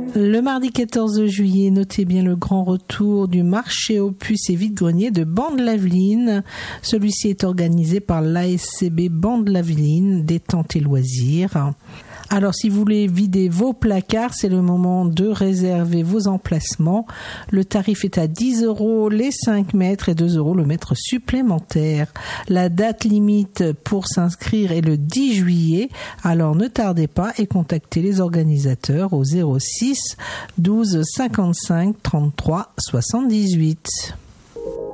Le mardi 14 juillet, notez bien le grand retour du marché aux puces et vide-greniers de Bande-Laveline. Celui-ci est organisé par l'ASCB Bande-Laveline, détente et loisirs. Alors, si vous voulez vider vos placards, c'est le moment de réserver vos emplacements. Le tarif est à 10 € les 5 mètres et 2 € le mètre supplémentaire. La date limite pour s'inscrire est le 10 juillet. Alors, ne tardez pas et contactez les organisateurs au 06 12 55 33 78.